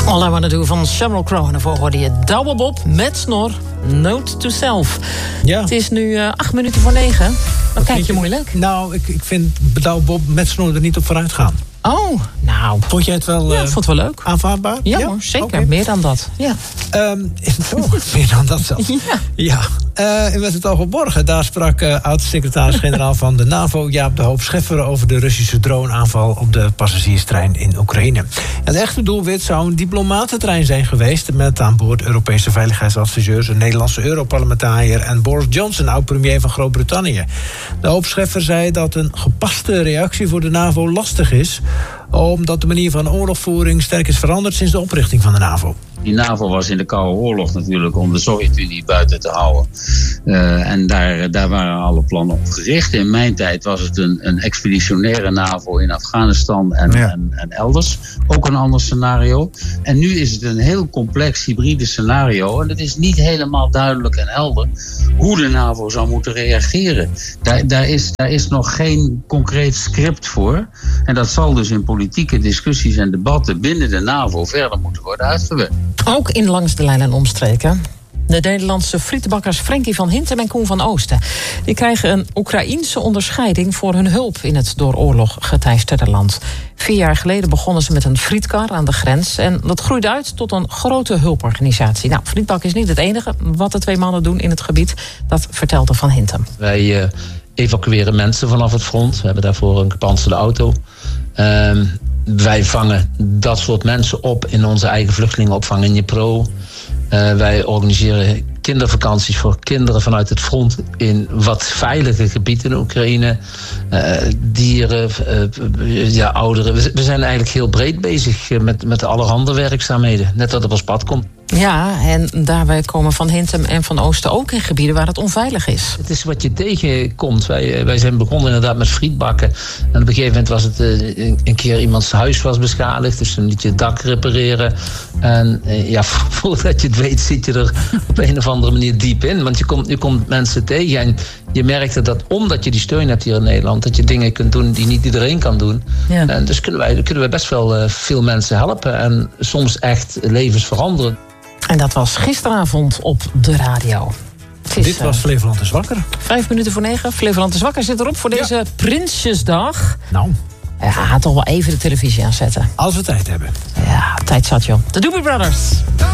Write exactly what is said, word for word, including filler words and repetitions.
All I Wanna Do van Sheryl Crow. En daarvoor hoorde je Douwe Bob met snor, Note to Self. Ja. Het is nu uh, acht minuten voor negen. Wat, Wat kijk je, je moeilijk? Nou, ik, ik vind Douwe Bob met snor er niet op vooruit gaan. Oh, nou. Vond jij het wel, ja, uh, vond het wel leuk. Aanvaardbaar? Ja, ja? Hoor, zeker. Okay. Meer dan dat. Ja. Um, oh, meer dan dat zelfs. Ja. Ja. Uh, in Met het Oog op Morgen, daar sprak uh, oud-secretaris-generaal van de NAVO... Jaap de Hoop Scheffer over de Russische droneaanval op de passagierstrein in Oekraïne. Het echte doelwit zou een diplomatentrein zijn geweest... met aan boord Europese veiligheidsadviseurs... een Nederlandse Europarlementariër en Boris Johnson, oud-premier van Groot-Brittannië. De Hoop Scheffer zei dat een gepaste reactie voor de NAVO lastig is... omdat de manier van oorlogvoering sterk is veranderd sinds de oprichting van de NAVO. Die NAVO was in de Koude Oorlog natuurlijk om de Sovjet-Unie buiten te houden. Uh, en daar, daar waren alle plannen op gericht. In mijn tijd was het een, een expeditionaire NAVO in Afghanistan en, ja. en, en elders. Ook een ander scenario. En nu is het een heel complex hybride scenario. En het is niet helemaal duidelijk en helder hoe de NAVO zou moeten reageren. Daar, daar, is, daar is nog geen concreet script voor. En dat zal dus in politieke discussies en debatten binnen de NAVO verder moeten worden uitgewerkt. Ook in Langs de Lijn en Omstreken. De Nederlandse frietenbakkers Frenkie van Hintem en Koen van Oosten. Die krijgen een Oekraïense onderscheiding voor hun hulp in het door oorlog geteisterde land. Vier jaar geleden begonnen ze met een frietkar aan de grens. En dat groeide uit tot een grote hulporganisatie. Nou, frietbakken is niet het enige wat de twee mannen doen in het gebied. Dat vertelde Van Hintem. Wij uh, evacueren mensen vanaf het front. We hebben daarvoor een gepantserde auto. Uh, wij vangen dat soort mensen op in onze eigen vluchtelingenopvang in Dnipro. Uh, wij organiseren kindervakanties voor kinderen vanuit het front in wat veilige gebieden in Oekraïne. Uh, dieren, uh, ja, ouderen. We, we zijn eigenlijk heel breed bezig met, met allerhande werkzaamheden. Net wat op ons pad komt. Ja, en daarbij komen Van Hintem en Van Oosten ook in gebieden waar het onveilig is. Het is wat je tegenkomt. Wij, wij zijn begonnen inderdaad met frietbakken. En op een gegeven moment was het uh, een keer iemands huis was beschadigd. Dus dan liet je het dak repareren. En uh, ja, voordat je het weet zit je er op een of andere manier diep in. Want je komt, je komt mensen tegen en je merkt dat omdat je die steun hebt hier in Nederland... dat je dingen kunt doen die niet iedereen kan doen. Ja. En dus kunnen wij, kunnen wij best wel uh, veel mensen helpen. En soms echt levens veranderen. En dat was gisteravond op de radio. Is, Dit was Flevoland is wakker. Vijf minuten voor negen. Flevoland is wakker zit erop voor deze ja. Prinsjesdag. Nou. Ja, toch wel even de televisie aanzetten. Als we tijd hebben. Ja, tijd zat joh. De Doobie Brothers.